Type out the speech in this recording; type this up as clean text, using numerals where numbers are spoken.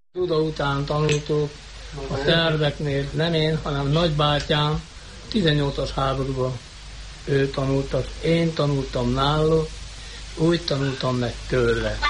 Duda után tanultuk a szerveknél, nem én, hanem nagybátyám, 18-as háborúban ő tanultak, én tanultam nála, úgy tanultam meg tőle.